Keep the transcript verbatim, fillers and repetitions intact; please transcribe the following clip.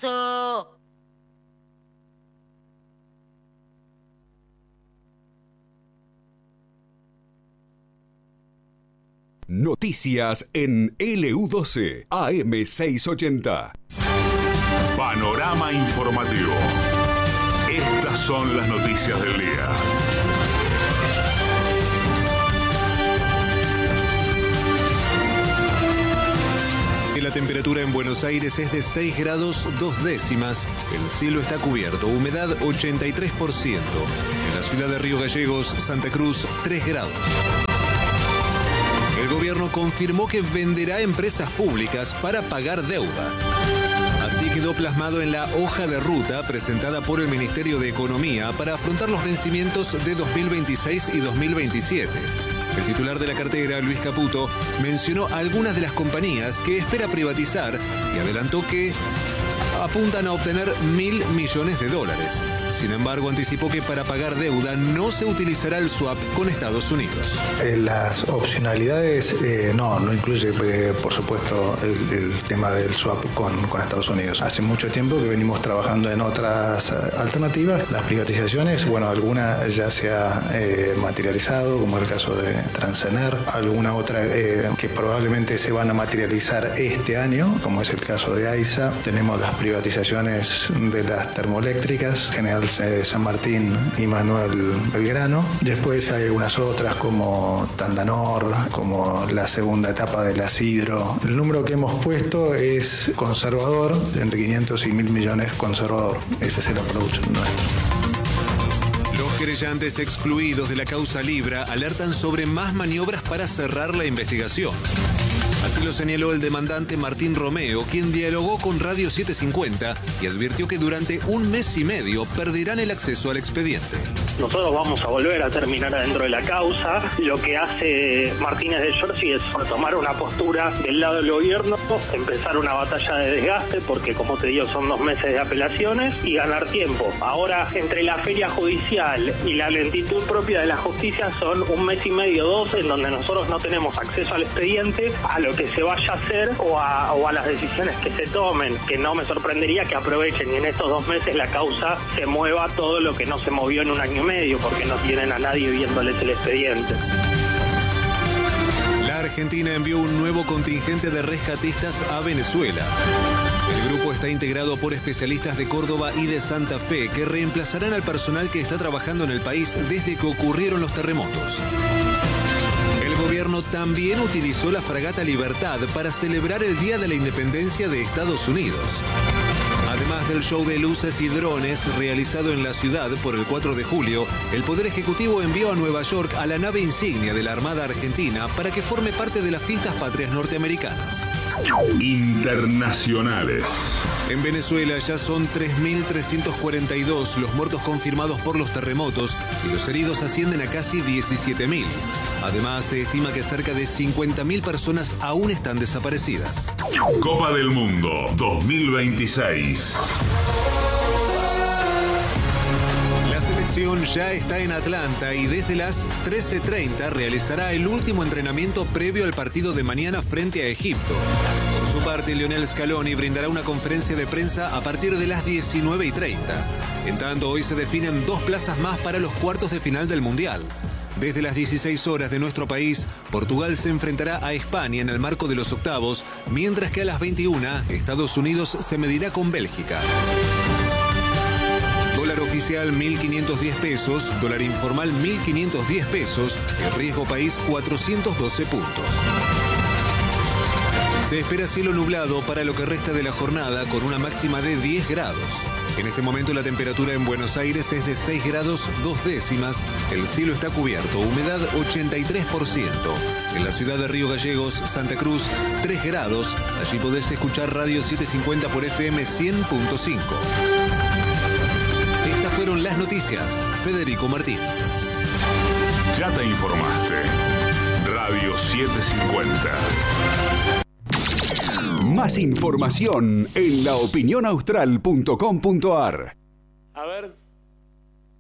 pasó? Noticias en L U doce A M seiscientos ochenta. Panorama informativo. Estas son las noticias del día. La temperatura en Buenos Aires es de seis grados dos décimas. El cielo está cubierto. Humedad ochenta y tres por ciento. En la ciudad de Río Gallegos, Santa Cruz, tres grados. El gobierno confirmó que venderá empresas públicas para pagar deuda. Así quedó plasmado en la hoja de ruta presentada por el Ministerio de Economía para afrontar los vencimientos de dos mil veintiséis y dos mil veintisiete. El titular de la cartera, Luis Caputo, mencionó algunas de las compañías que espera privatizar y adelantó que apuntan a obtener mil millones de dólares. Sin embargo, anticipó que para pagar deuda no se utilizará el swap con Estados Unidos. Eh, las opcionalidades eh, no, no incluye, eh, por supuesto, el, el tema del swap con, con Estados Unidos. Hace mucho tiempo que venimos trabajando en otras alternativas. Las privatizaciones, bueno, alguna ya se ha eh, materializado, como el caso de Transener, alguna otra eh, que probablemente se van a materializar este año, como es el caso de AISA. Tenemos las privatizaciones de las termoeléctricas, General San Martín y Manuel Belgrano. Después hay algunas otras como Tandanor, como la segunda etapa de la Sidro. El número que hemos puesto es conservador, entre quinientos y mil millones conservador. Ese es el approach nuestro. Los querellantes excluidos de la causa Libra alertan sobre más maniobras para cerrar la investigación. Así lo señaló el demandante Martín Romeo, quien dialogó con Radio setecientos cincuenta y advirtió que durante un mes y medio perderán el acceso al expediente. Nosotros vamos a volver a terminar adentro de la causa. Lo que hace Martínez de Giorgi es tomar una postura del lado del gobierno, empezar una batalla de desgaste, porque como te digo son dos meses de apelaciones, y ganar tiempo. Ahora, entre la feria judicial y la lentitud propia de la justicia, son un mes y medio, dos, en donde nosotros no tenemos acceso al expediente, a lo que se vaya a hacer o a, o a las decisiones que se tomen, que no me sorprendería que aprovechen y en estos dos meses la causa se mueva todo lo que no se movió en un año y medio, porque no tienen a nadie viéndoles el expediente. La Argentina envió un nuevo contingente de rescatistas a Venezuela. El grupo está integrado por especialistas de Córdoba y de Santa Fe que reemplazarán al personal que está trabajando en el país desde que ocurrieron los terremotos. El gobierno también utilizó la fragata Libertad para celebrar el Día de la Independencia de Estados Unidos. Además del show de luces y drones realizado en la ciudad por el cuatro de julio, el Poder Ejecutivo envió a Nueva York a la nave insignia de la Armada Argentina para que forme parte de las fiestas patrias norteamericanas. Internacionales. En Venezuela ya son tres mil trescientos cuarenta y dos los muertos confirmados por los terremotos y los heridos ascienden a casi diecisiete mil. Además, se estima que cerca de cincuenta mil personas aún están desaparecidas. Copa del Mundo dos mil veintiséis. La selección ya está en Atlanta y desde las trece treinta realizará el último entrenamiento previo al partido de mañana frente a Egipto. Por su parte, Lionel Scaloni brindará una conferencia de prensa a partir de las diecinueve y treinta. En tanto, hoy se definen dos plazas más para los cuartos de final del Mundial. Desde las dieciséis horas de nuestro país, Portugal se enfrentará a España en el marco de los octavos, mientras que a las veintiuna, Estados Unidos se medirá con Bélgica. Dólar oficial mil quinientos diez pesos, dólar informal mil quinientos diez pesos, el riesgo país cuatrocientos doce puntos. Se espera cielo nublado para lo que resta de la jornada con una máxima de diez grados. En este momento la temperatura en Buenos Aires es de seis grados dos décimas, el cielo está cubierto, humedad ochenta y tres por ciento. En la ciudad de Río Gallegos, Santa Cruz, tres grados, allí podés escuchar Radio setecientos cincuenta por F M cien punto cinco. Estas fueron las noticias. Federico Martín. Ya te informaste. Radio setecientos cincuenta. Más información en la opinión austral punto com punto a r. A ver,